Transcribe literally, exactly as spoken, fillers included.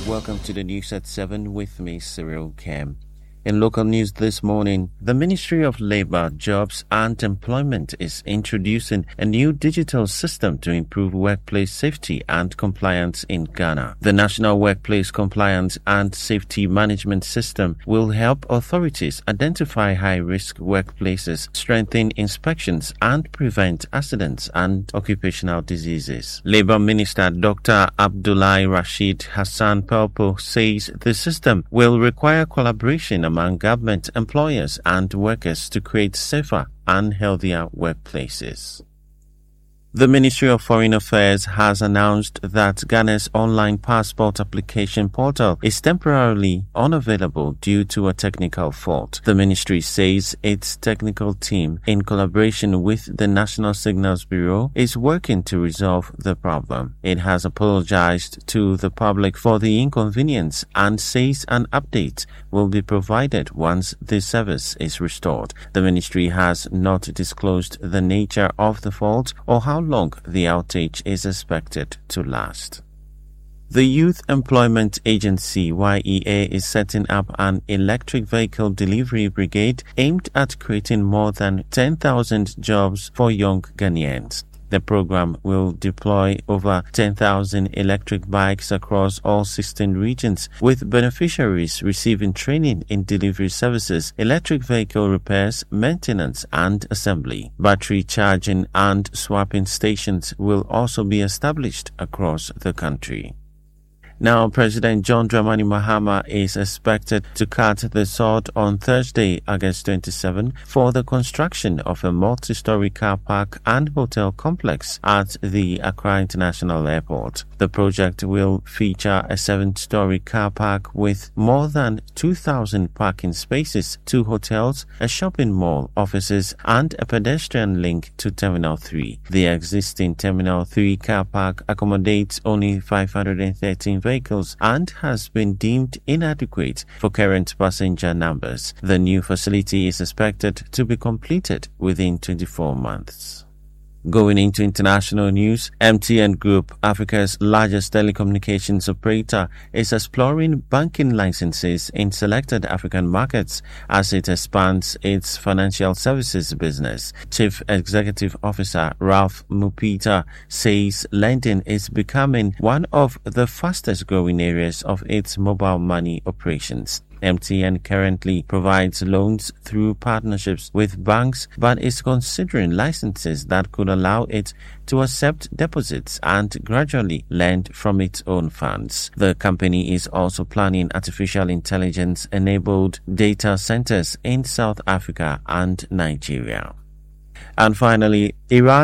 Welcome to the news at seven with me, Cyril Kem. In local news this morning, the Ministry of Labour, Jobs and Employment is introducing a new digital system to improve workplace safety and compliance in Ghana. The National Workplace Compliance and Safety Management System will help authorities identify high-risk workplaces, strengthen inspections, and prevent accidents and occupational diseases. Labour Minister Doctor Abdullahi Rashid Hassan Pelpo says the system will require collaboration among government, employers and workers to create safer and healthier workplaces. The Ministry of Foreign Affairs has announced that Ghana's online passport application portal is temporarily unavailable due to a technical fault. The ministry says its technical team, in collaboration with the National Signals Bureau, is working to resolve the problem. It has apologized to the public for the inconvenience and says an update will be provided once the service is restored. The ministry has not disclosed the nature of the fault or how long the outage is expected to last. The Youth Employment Agency Y E A is setting up an electric vehicle delivery brigade aimed at creating more than ten thousand jobs for young Ghanaians. The program will deploy over ten thousand electric bikes across all sixteen regions, with beneficiaries receiving training in delivery services, electric vehicle repairs, maintenance and assembly. Battery charging and swapping stations will also be established across the country. Now, President John Dramani Mahama is expected to cut the sod on Thursday, August twenty-seventh, for the construction of a multi-story car park and hotel complex at the Accra International Airport. The project will feature a seven-story car park with more than two thousand parking spaces, two hotels, a shopping mall, offices, and a pedestrian link to Terminal three. The existing Terminal three car park accommodates only five hundred thirteen vehicles and has been deemed inadequate for current passenger numbers. The new facility is expected to be completed within twenty-four months. Going into international news, M T N Group, Africa's largest telecommunications operator, is exploring banking licenses in selected African markets as it expands its financial services business. Chief Executive Officer Ralph Mupita says lending is becoming one of the fastest growing areas of its mobile money operations. M T N currently provides loans through partnerships with banks, but is considering licenses that could allow it to accept deposits and gradually lend from its own funds. The company is also planning artificial intelligence-enabled data centers in South Africa and Nigeria. And finally, Iran